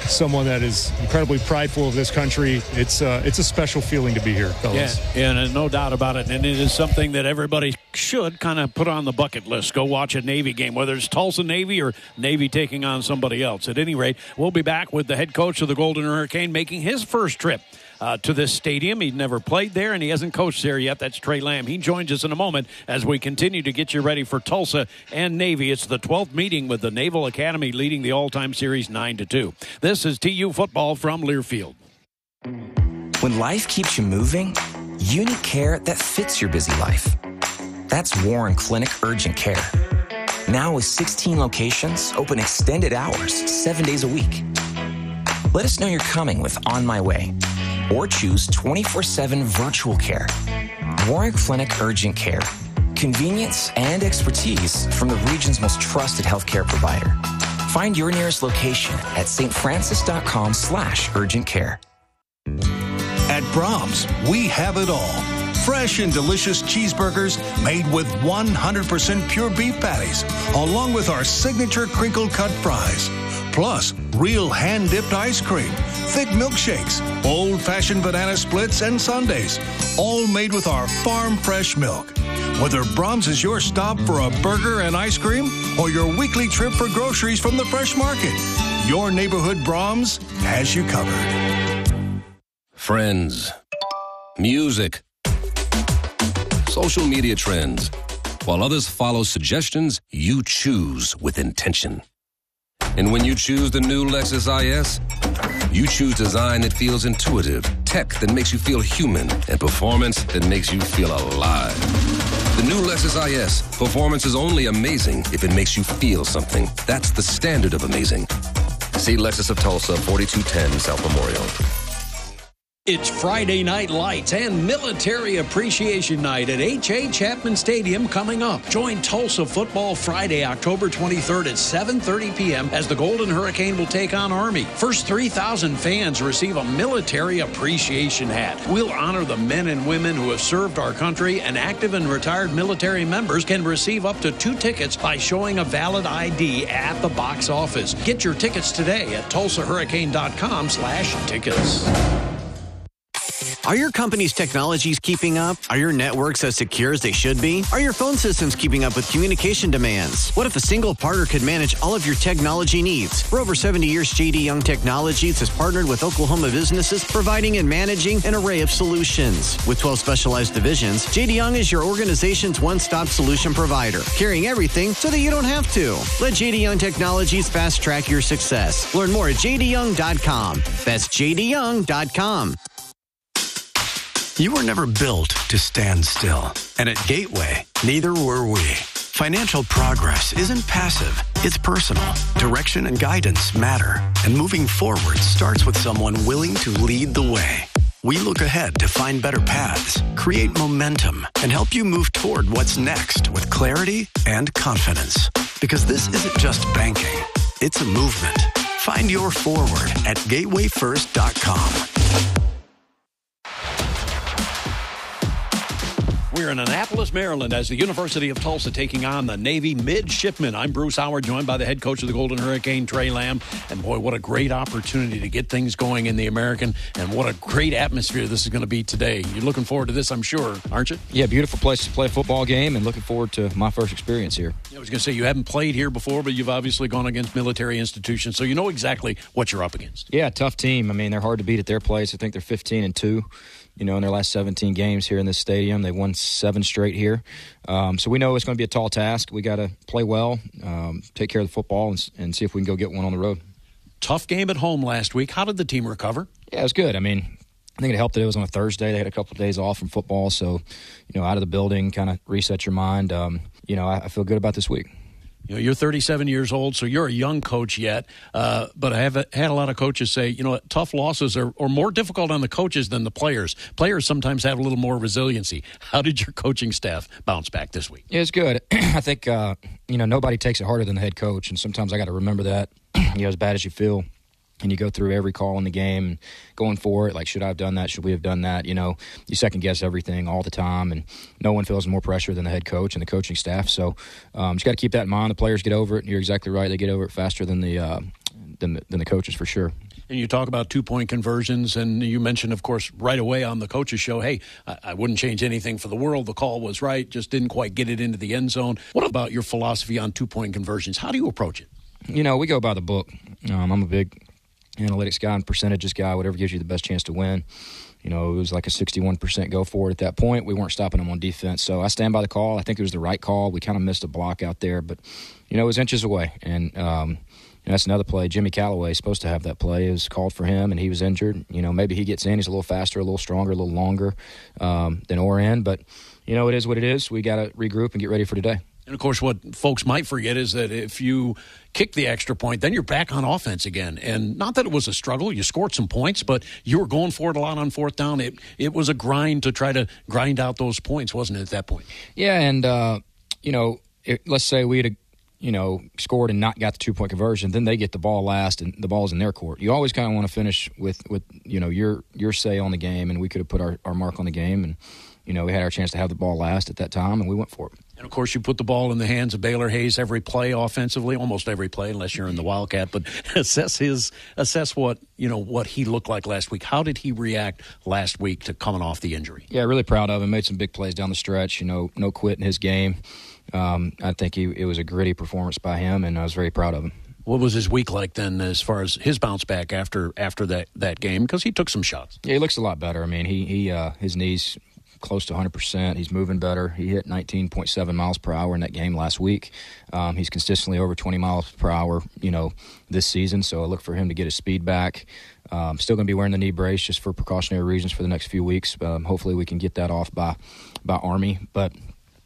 someone that is incredibly prideful of this country. It's a special feeling to be here, fellas. Yeah, and no doubt about it. And it is something that everybody should kind of put on the bucket list. Go watch a Navy game, whether it's Tulsa Navy or Navy taking on somebody else. At any rate, we'll be back with the head coach of the Golden Hurricane making his first trip to this stadium. He's never played there, and he hasn't coached there yet. That's Trey Lamb. He joins us in a moment as we continue to get you ready for Tulsa and Navy. It's the 12th meeting with the Naval Academy leading the all-time series 9-2. This is TU football from Learfield. When life keeps you moving, you need care that fits your busy life. That's Warren Clinic Urgent Care. Now with 16 locations, open extended hours, 7 days a week. Let us know you're coming with On My Way, or choose 24/7 virtual care. Warren Clinic Urgent Care. Convenience and expertise from the region's most trusted healthcare provider. Find your nearest location at stfrancis.com/urgent care. At Brahms, we have it all. Fresh and delicious cheeseburgers made with 100% pure beef patties, along with our signature crinkle cut fries. Plus, real hand-dipped ice cream, thick milkshakes, old-fashioned banana splits, and sundaes, all made with our farm-fresh milk. Whether Brahms is your stop for a burger and ice cream or your weekly trip for groceries from the fresh market, your neighborhood Brahms has you covered. Friends, music, social media trends. While others follow suggestions, you choose with intention. And when you choose the new Lexus IS, you choose design that feels intuitive, tech that makes you feel human, and performance that makes you feel alive. The new Lexus IS, performance is only amazing if it makes you feel something. That's the standard of amazing. See Lexus of Tulsa, 4210 South Memorial. It's Friday Night Lights and Military Appreciation Night at H.A. Chapman Stadium coming up. Join Tulsa Football Friday, October 23rd at 7:30 p.m. as the Golden Hurricane will take on Army. First 3,000 fans receive a Military Appreciation hat. We'll honor the men and women who have served our country, and active and retired military members can receive up to 2 tickets by showing a valid ID at the box office. Get your tickets today at tulsahurricane.com/tickets. Are your company's technologies keeping up? Are your networks as secure as they should be? Are your phone systems keeping up with communication demands? What if a single partner could manage all of your technology needs? For over 70 years, J.D. Young Technologies has partnered with Oklahoma businesses, providing and managing an array of solutions. With 12 specialized divisions, J.D. Young is your organization's one-stop solution provider, carrying everything so that you don't have to. Let J.D. Young Technologies fast-track your success. Learn more at jdyoung.com. That's jdyoung.com. You were never built to stand still. And at Gateway, neither were we. Financial progress isn't passive, it's personal. Direction and guidance matter. And moving forward starts with someone willing to lead the way. We look ahead to find better paths, create momentum, and help you move toward what's next with clarity and confidence. Because this isn't just banking, it's a movement. Find your forward at gatewayfirst.com. We're in Annapolis, Maryland, as the University of Tulsa taking on the Navy midshipmen. I'm Bruce Howard, joined by the head coach of the Golden Hurricane, Trey Lamb. And boy, what a great opportunity to get things going in the American, and what a great atmosphere this is going to be today. You're looking forward to this, I'm sure, aren't you? Yeah, beautiful place to play a football game, and looking forward to my first experience here. I was going to say, you haven't played here before, but you've obviously gone against military institutions, so you know exactly what you're up against. Yeah, tough team. I mean, they're hard to beat at their place. I think they're 15-2. In their last 17 games here in this stadium. They won 7 straight here. So we know it's going to be a tall task. We got to play well, take care of the football, and see if we can go get one on the road. Tough game at home last week. How did the team recover? Yeah, it was good. I mean, I think it helped that it was on a Thursday. They had a couple of days off from football. So, out of the building, kind of reset your mind. I feel good about this week. You're 37 years old, so you're a young coach yet. But I have had a lot of coaches say, tough losses are more difficult on the coaches than the players. Players sometimes have a little more resiliency. How did your coaching staff bounce back this week? Yeah, it's good. I think, nobody takes it harder than the head coach, and sometimes I got to remember that, as bad as you feel. And you go through every call in the game and going for it, like, should I have done that? Should we have done that? You second-guess everything all the time, and no one feels more pressure than the head coach and the coaching staff. So just got to keep that in mind. The players get over it, and you're exactly right. They get over it faster than the coaches, for sure. And you talk about 2-point conversions, and you mentioned, of course, right away on the coach's show, hey, I wouldn't change anything for the world. The call was right, just didn't quite get it into the end zone. What about your philosophy on 2-point conversions? How do you approach it? We go by the book. I'm a big analytics guy and percentages guy, whatever gives you the best chance to win. It was like a 61% go for it at that point. We weren't stopping them on defense. So I stand by the call. I think it was the right call. We kind of missed a block out there, but, it was inches away. And that's another play. Jimmy Callaway is supposed to have that play. It was called for him, and he was injured. Maybe he gets in. He's a little faster, a little stronger, a little longer than Oren. But, it is what it is. We got to regroup and get ready for today. And, of course, what folks might forget is that if you kick the extra point, then you're back on offense again. And not that it was a struggle. You scored some points, but you were going for it a lot on fourth down. It was a grind to try to grind out those points, wasn't it, at that point? Yeah, and, let's say we had scored and not got the 2-point conversion, then they get the ball last and the ball's in their court. You always kind of want to finish with your say on the game, and we could have put our mark on the game, and, we had our chance to have the ball last at that time, and we went for it. And, of course, you put the ball in the hands of Baylor Hayes every play offensively, almost every play, unless you're in the Wildcat. But assess what he looked like last week. How did he react last week to coming off the injury? Yeah, really proud of him. Made some big plays down the stretch. No quit in his game. I think it was a gritty performance by him, and I was very proud of him. What was his week like then as far as his bounce back after that game? Because he took some shots. Yeah, he looks a lot better. I mean, he his knees close to 100%. He's moving better. He hit 19.7 miles per hour in that game last week. He's consistently over 20 miles per hour, this season. So I look for him to get his speed back. Still going to be wearing the knee brace just for precautionary reasons for the next few weeks. Hopefully we can get that off by Army. But,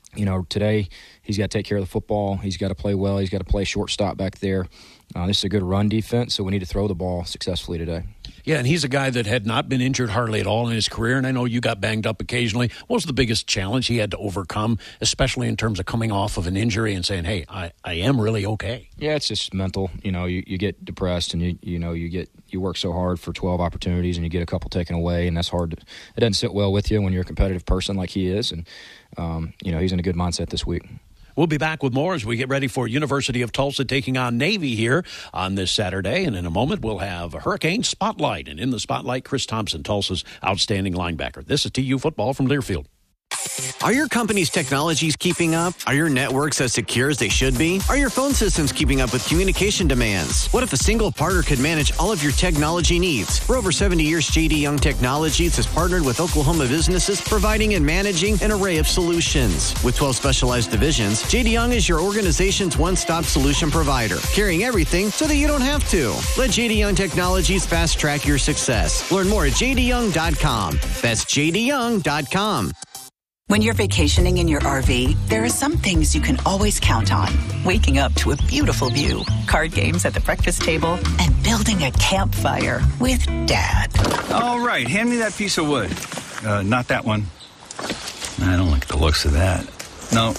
today he's got to take care of the football. He's got to play well. He's got to play shortstop back there. This is a good run defense, so we need to throw the ball successfully today. Yeah, and he's a guy that had not been injured hardly at all in his career, and I know you got banged up occasionally. What was the biggest challenge he had to overcome, especially in terms of coming off of an injury and saying, hey, I am really okay? Yeah, it's just mental. You get depressed, and you work so hard for 12 opportunities, and you get a couple taken away, and that's hard. It doesn't sit well with you when you're a competitive person like he is, and he's in a good mindset this week. We'll be back with more as we get ready for University of Tulsa taking on Navy here on this Saturday. And in a moment, we'll have a Hurricane Spotlight. And in the Spotlight, Chris Thompson, Tulsa's outstanding linebacker. This is TU Football from Learfield. Are your company's technologies keeping up? Are your networks as secure as they should be? Are your phone systems keeping up with communication demands? What if a single partner could manage all of your technology needs? For over 70 years, J.D. Young Technologies has partnered with Oklahoma businesses, providing and managing an array of solutions. With 12 specialized divisions, J.D. Young is your organization's one-stop solution provider, carrying everything so that you don't have to. Let J.D. Young Technologies fast-track your success. Learn more at jdyoung.com. That's jdyoung.com. When you're vacationing in your RV, there are some things you can always count on. Waking up to a beautiful view, card games at the breakfast table, and building a campfire with Dad. All right, hand me that piece of wood. Not that one. I don't like the looks of that. No.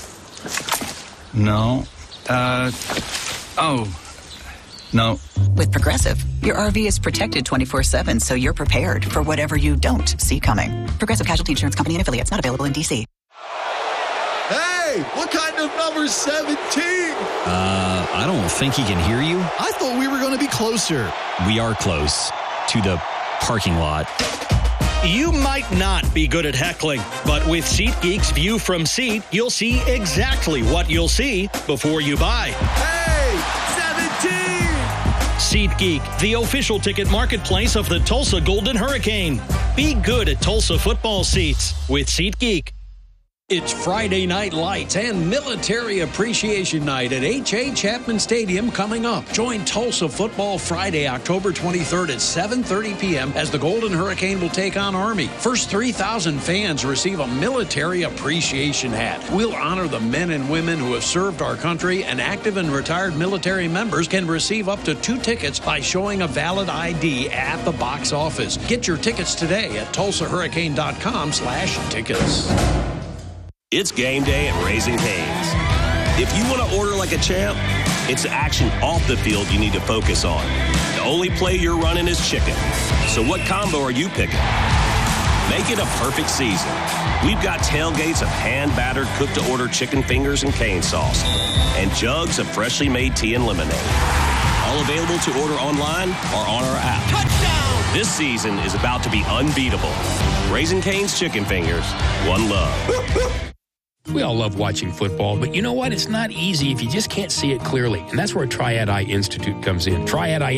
No. With Progressive, your RV is protected 24/7, so you're prepared for whatever you don't see coming. Progressive Casualty Insurance Company and affiliates, not available in D.C. Hey, what kind of number 17? I don't think he can hear you. I thought we were going to be closer. We are close to the parking lot. You might not be good at heckling, but with SeatGeek's View from Seat, you'll see exactly what you'll see before you buy. Hey, 17! SeatGeek, the official ticket marketplace of the Tulsa Golden Hurricane. Be good at Tulsa football seats with SeatGeek. It's Friday Night Lights and Military Appreciation Night at H.A. Chapman Stadium coming up. Join Tulsa Football Friday, October 23rd at 7:30 p.m. as the Golden Hurricane will take on Army. First 3,000 fans receive a Military Appreciation hat. We'll honor the men and women who have served our country, and active and retired military members can receive up to 2 tickets by showing a valid ID at the box office. Get your tickets today at tulsahurricane.com/tickets. It's game day at Raising Cane's. If you want to order like a champ, it's action off the field you need to focus on. The only play you're running is chicken. So what combo are you picking? Make it a perfect season. We've got tailgates of hand-battered, cooked-to-order chicken fingers and cane sauce, and jugs of freshly made tea and lemonade. All available to order online or on our app. Touchdown! This season is about to be unbeatable. Raising Cane's Chicken Fingers, one love. We all love watching football, but you know what? It's not easy if you just can't see it clearly. And that's where Triad Eye Institute comes in. Triad Eye